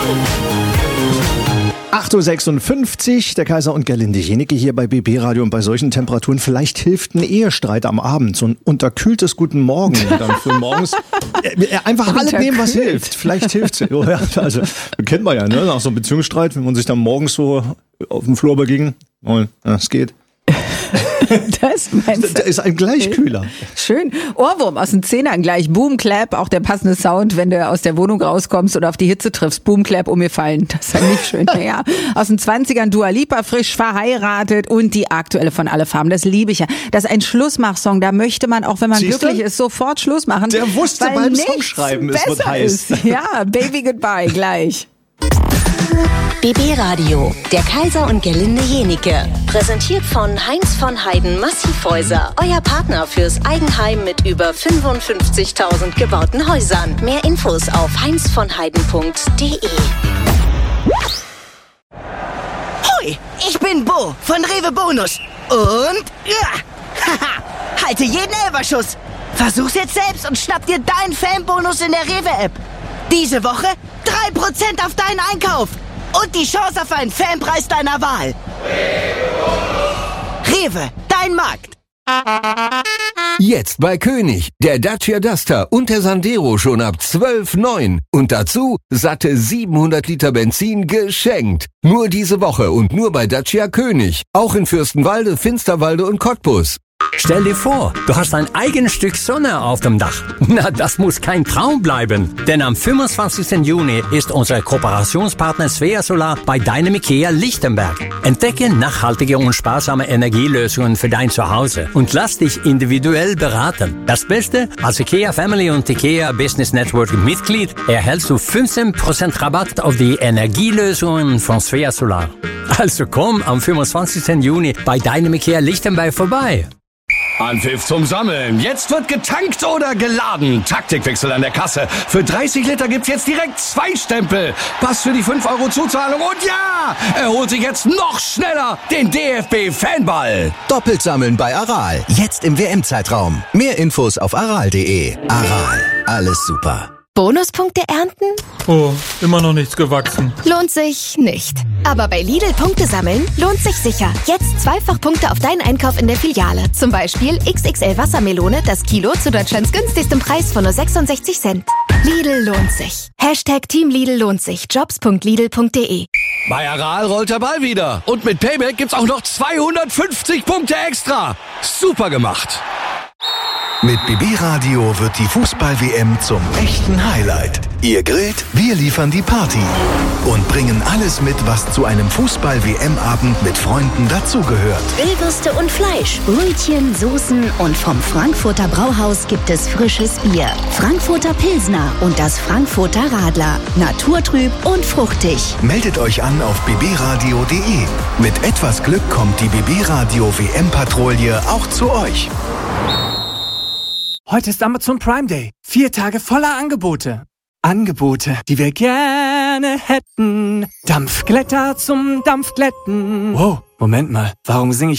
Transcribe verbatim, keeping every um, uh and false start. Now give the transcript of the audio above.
acht Uhr sechsundfünfzig, der Kaiser und Gerlinde Jennecke hier bei B B Radio, und bei solchen Temperaturen vielleicht hilft ein Ehestreit am Abend, so ein unterkühltes Guten Morgen dann früh morgens. Einfach alle nehmen, was hilft. Vielleicht hilft's. Oh ja, also kennt man ja, ne? Nach so einem Beziehungsstreit, wenn man sich dann morgens so auf dem Flur begegnet. Oh, ja, es geht. Das meinst du? Da ist ein Gleichkühler. Schön. Ohrwurm aus den Zehnern gleich. Boom, Clap, auch der passende Sound, wenn du aus der Wohnung rauskommst oder auf die Hitze triffst. Boom, Clap, um mir fallen. Das ist ja nicht schön. Ja. Aus den zwanzigern Dua Lipa, frisch verheiratet, und die aktuelle von Alle Farben. Das liebe ich ja. Das ist ein Schlussmachsong. Da möchte man, auch wenn man Siehst glücklich du? ist, sofort Schluss machen. Der wusste weil beim nichts Songschreiben, es wird besser heiß. ist. Ja, Baby Goodbye, gleich. B B Radio, der Kaiser und Gerlinde Jennecke. Präsentiert von Heinz von Heiden Massivhäuser. Euer Partner fürs Eigenheim mit über fünfundfünfzigtausend gebauten Häusern. Mehr Infos auf heinz von heiden punkt de. Hoi, ich bin Bo von Rewe Bonus. Und ja, haha, halte jeden Elberschuss. Versuch's jetzt selbst und schnapp dir deinen Fanbonus in der Rewe-App. Diese Woche drei Prozent auf deinen Einkauf. Und die Chance auf einen Fanpreis deiner Wahl. Rewe, dein Markt. Jetzt bei König, der Dacia Duster und der Sandero schon ab zwölf Komma neun. Und dazu satte siebenhundert Liter Benzin geschenkt. Nur diese Woche und nur bei Dacia König. Auch in Fürstenwalde, Finsterwalde und Cottbus. Stell dir vor, du hast ein eigenes Stück Sonne auf dem Dach. Na, das muss kein Traum bleiben. Denn am fünfundzwanzigsten Juni ist unser Kooperationspartner Svea Solar bei deinem IKEA Lichtenberg. Entdecke nachhaltige und sparsame Energielösungen für dein Zuhause und lass dich individuell beraten. Das Beste, als IKEA Family und IKEA Business Network Mitglied erhältst du fünfzehn Prozent Rabatt auf die Energielösungen von Svea Solar. Also komm am fünfundzwanzigsten Juni bei deinem IKEA Lichtenberg vorbei. Anpfiff zum Sammeln. Jetzt wird getankt oder geladen. Taktikwechsel an der Kasse. Für dreißig Liter gibt's jetzt direkt zwei Stempel. Pass für die fünf Euro Zuzahlung. Und ja, er holt sich jetzt noch schneller den D F B-Fanball. Doppelt sammeln bei Aral. Jetzt im W M-Zeitraum. Mehr Infos auf aral punkt de. Aral. Alles super. Bonuspunkte ernten? Oh, immer noch nichts gewachsen. Lohnt sich nicht. Aber bei Lidl Punkte sammeln lohnt sich sicher. Jetzt zweifach Punkte auf deinen Einkauf in der Filiale. Zum Beispiel X X L Wassermelone, das Kilo zu Deutschlands günstigstem Preis von nur sechsundsechzig Cent. Lidl lohnt sich. Hashtag Team Lidl lohnt sich. Jobs punkt lidl punkt de. Bei Aral rollt der Ball wieder. Und mit Payback gibt's auch noch zweihundertfünfzig Punkte extra. Super gemacht. Mit B B Radio wird die Fußball-W M zum echten Highlight. Ihr grillt, wir liefern die Party und bringen alles mit, was zu einem Fußball-W M-Abend mit Freunden dazugehört. Grillwürste und Fleisch, Brötchen, Soßen und vom Frankfurter Brauhaus gibt es frisches Bier. Frankfurter Pilsner und das Frankfurter Radler. Naturtrüb und fruchtig. Meldet euch an auf b b radio punkt de. Mit etwas Glück kommt die B B Radio W M-Patrouille auch zu euch. Heute ist Amazon Prime Day. Vier Tage voller Angebote. Angebote, die wir gerne hätten. Dampfglätter zum Dampfglätten. Wow, Moment mal. Warum singe ich